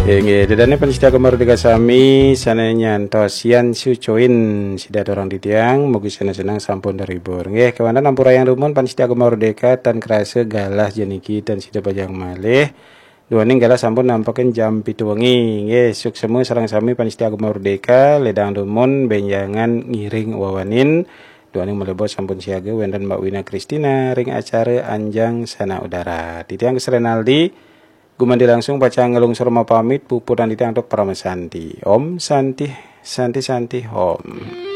Dedane penista kemerdeka sami sananya antosian sucoin sida dorang di tiang mugi senang sampun terhibur. Nggih kawanan ampura yang rumun penista kemerdeka tan kerasa galah jeniki dan sida pajang malih. Duaning galah sampun nampakin jam 7 wengi. Nggih suksemu sareng sami penista kemerdeka ledang rumun benjangan ngiring wawanin. Duaning melebot sampun siaga wenden Mbak Wina Kristina ring acara Anjang Sana Udara. Di tiang Renaldi Gumandi langsung baca ngelungsur mau pamit pupuran di tiang dok Pramesanti. Om Santi Santi Santi Om.